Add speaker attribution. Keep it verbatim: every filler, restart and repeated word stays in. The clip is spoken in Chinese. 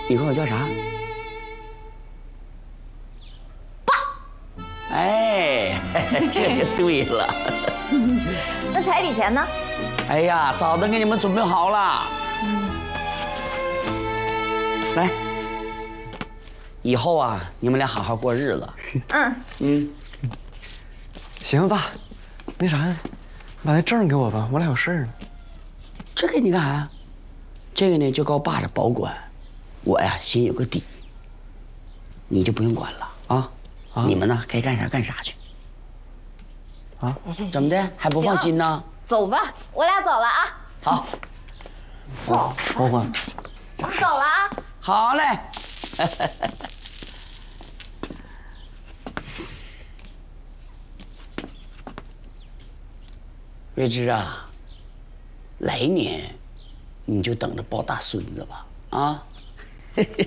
Speaker 1: 你管我叫啥？爸。哎，这就对了。
Speaker 2: 那彩礼钱呢？
Speaker 1: 哎呀，早都给你们准备好了。嗯。来，以后啊，你们俩好好过日子。嗯嗯。
Speaker 3: 行，爸，那啥，你把那证给我吧，我俩有事儿呢。
Speaker 1: 这给你干啥呀？这个呢，就靠爸的保管，我呀心有个底，你就不用管了啊。啊，你们呢该干啥干啥去。啊，怎么的还不放心呢？
Speaker 2: 走吧，我俩走了啊。
Speaker 1: 好，
Speaker 2: 走，
Speaker 3: 保管。
Speaker 2: 走了啊。
Speaker 1: 好嘞。月枝啊，来年你就等着抱大孙子吧，啊！